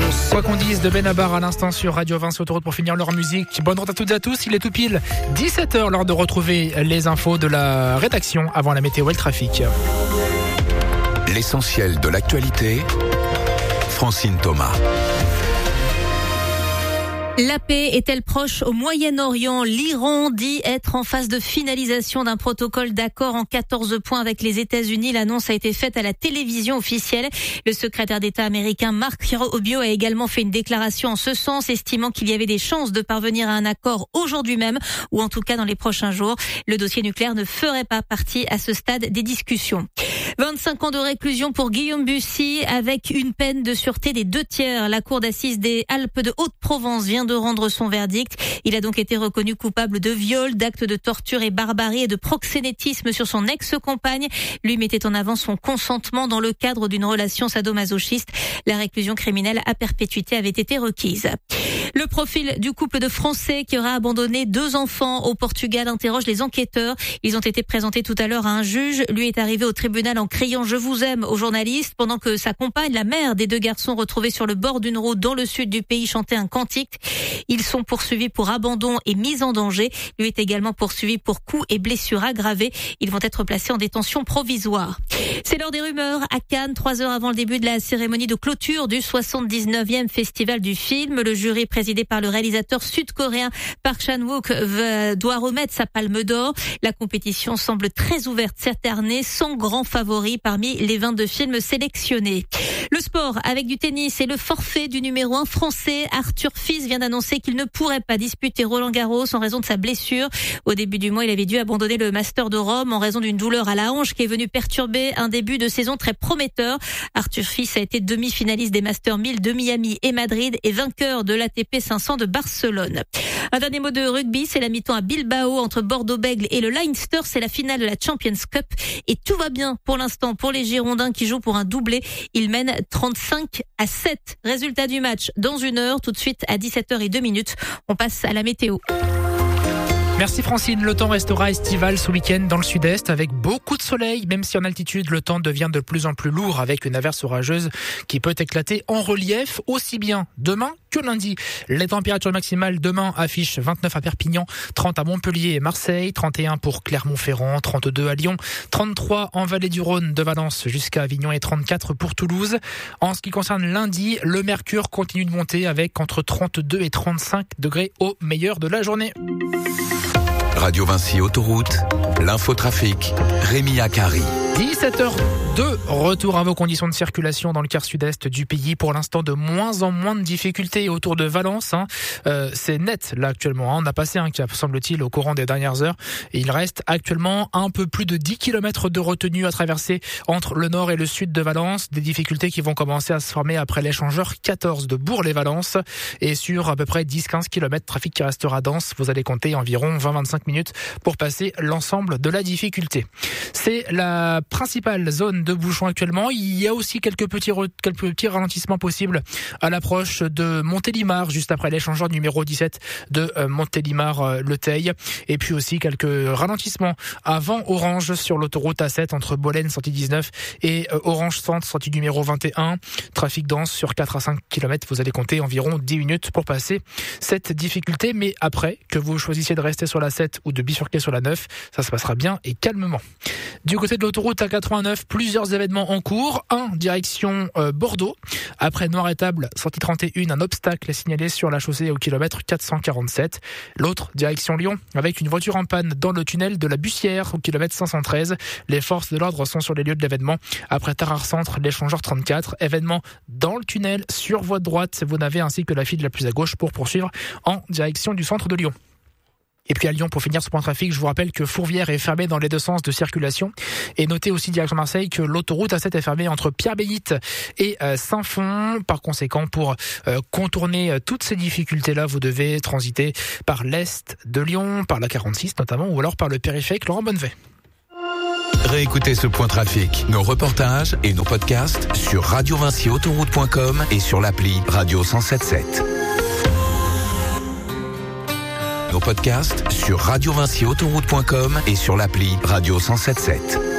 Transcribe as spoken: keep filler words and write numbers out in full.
Quoi qu'on dise de Benabar à l'instant sur Radio Vinci Autoroute pour finir leur musique. Bonne route à toutes et à tous, il est tout pile dix-sept heures, l'heure de retrouver les infos de la rédaction avant la météo et le trafic. L'essentiel de l'actualité, Francine Thomas. La paix est-elle proche au Moyen-Orient? L'Iran dit être en phase de finalisation d'un protocole d'accord en quatorze points avec les États-Unis. L'annonce a été faite à la télévision officielle. Le secrétaire d'État américain Mark Rubio a également fait une déclaration en ce sens, estimant qu'il y avait des chances de parvenir à un accord aujourd'hui même, ou en tout cas dans les prochains jours. Le dossier nucléaire ne ferait pas partie à ce stade des discussions. vingt-cinq ans de réclusion pour Guillaume Bussy avec une peine de sûreté des deux tiers. La cour d'assises des Alpes de Haute-Provence vient de rendre son verdict. Il a donc été reconnu coupable de viol, d'actes de torture et barbarie et de proxénétisme sur son ex-compagne. Lui mettait en avant son consentement dans le cadre d'une relation sadomasochiste. La réclusion criminelle à perpétuité avait été requise. Le profil du couple de Français qui aura abandonné deux enfants au Portugal interroge les enquêteurs. Ils ont été présentés tout à l'heure à un juge. Lui est arrivé au tribunal en criant « Je vous aime » aux journalistes pendant que sa compagne, la mère des deux garçons retrouvés sur le bord d'une route dans le sud du pays, chantait un cantique. Ils sont poursuivis pour abandon et mise en danger. Lui est également poursuivi pour coups et blessures aggravées. Ils vont être placés en détention provisoire. C'est l'heure des rumeurs à Cannes, trois heures avant le début de la cérémonie de clôture du soixante-dix-neuvième festival du film. Le jury présidé par le réalisateur sud-coréen Park Chan-wook doit remettre sa palme d'or. La compétition semble très ouverte cette année, sans grand favori parmi les vingt-deux films sélectionnés. Le sport avec du tennis et le forfait du numéro un français. Arthur Fils vient d'annoncer qu'il ne pourrait pas disputer Roland-Garros en raison de sa blessure. Au début du mois, il avait dû abandonner le Master de Rome en raison d'une douleur à la hanche qui est venue perturber un début de saison très prometteur. Arthur Fils a été demi-finaliste des Masters mille de Miami et Madrid et vainqueur de l'A T P cinq cents de Barcelone. Un dernier mot de rugby, c'est la mi-temps à Bilbao entre Bordeaux-Bègles et le Leinster. C'est la finale de la Champions Cup et tout va bien pour l'instant pour les Girondins qui jouent pour un doublé. Ils mènent trente-cinq à sept. Résultat du match dans une heure. Tout de suite à dix-sept heures zéro deux minutes. On passe à la météo. Merci Francine, le temps restera estival ce week-end dans le sud-est avec beaucoup de soleil, même si en altitude le temps devient de plus en plus lourd avec une averse orageuse qui peut éclater en relief aussi bien demain que lundi. Les températures maximales demain affichent vingt-neuf à Perpignan, trente à Montpellier et Marseille, trente et un pour Clermont-Ferrand, trente-deux à Lyon, trente-trois en Vallée du Rhône de Valence jusqu'à Avignon et trente-quatre pour Toulouse. En ce qui concerne lundi, le mercure continue de monter avec entre trente-deux et trente-cinq degrés au meilleur de la journée. Radio Vinci Autoroute, l'infotrafic, Rémi Akari. dix-sept heures deux, retour à vos conditions de circulation dans le quart sud-est du pays. Pour l'instant, de moins en moins de difficultés autour de Valence. Hein. Euh, c'est net là actuellement. Hein. On a passé un cap, semble-t-il, au courant des dernières heures. Et il reste actuellement un peu plus de dix kilomètres de retenue à traverser entre le nord et le sud de Valence. Des difficultés qui vont commencer à se former après l'échangeur quatorze de Bourg-les-Valences. Et sur à peu près dix à quinze kilomètres, trafic qui restera dense. Vous allez compter environ vingt à vingt-cinq minutes pour passer l'ensemble de la difficulté. C'est la principale zone de bouchons actuellement. Il y a aussi quelques petits, re... quelques petits ralentissements possibles à l'approche de Montélimar, juste après l'échangeur numéro dix-sept de euh, Montélimar-Le Teil. Et puis aussi quelques ralentissements avant Orange sur l'autoroute A sept entre Bolène, sortie dix-neuf, et euh, Orange Centre, sortie numéro vingt et un. Trafic dense sur quatre à cinq kilomètres. Vous allez compter environ dix minutes pour passer cette difficulté. Mais après, que vous choisissiez de rester sur la sept ou de bifurquer sur la neuf, ça se passera bien et calmement. Du côté de l'autoroute A quatre-vingt-neuf, plusieurs événements en cours. Un, direction euh, Bordeaux. Après Noir-Étable, sortie trente et un, un obstacle est signalé sur la chaussée au kilomètre quatre cent quarante-sept. L'autre, direction Lyon, avec une voiture en panne dans le tunnel de la Bussière au kilomètre cinq cent treize. Les forces de l'ordre sont sur les lieux de l'événement. Après Tarare Centre, l'échangeur trente-quatre. Événement dans le tunnel, sur voie de droite. Vous n'avez ainsi que la file la plus à gauche pour poursuivre en direction du centre de Lyon. Et puis à Lyon, pour finir ce point trafic, je vous rappelle que Fourvière est fermée dans les deux sens de circulation. Et notez aussi direction Marseille que l'autoroute A sept est fermée entre Pierre-Bénite et euh, Saint-Fond. Par conséquent, pour euh, contourner euh, toutes ces difficultés-là, vous devez transiter par l'est de Lyon, par la quarante-six notamment, ou alors par le périphérique Laurent Bonnevet. Réécoutez ce point trafic, nos reportages et nos podcasts sur radio vinci autoroute point com et sur l'appli Radio cent sept sept. Nos podcasts sur radio vinci autoroute point com et sur l'appli Radio cent sept sept.